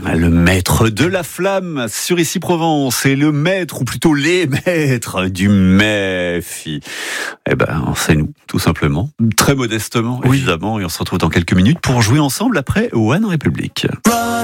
Le maître de la flamme sur Ici Provence et le maître, ou plutôt les maîtres du MEFI. C'est nous, tout simplement. Très modestement, évidemment. Et on se retrouve dans quelques minutes pour jouer ensemble après One Republic.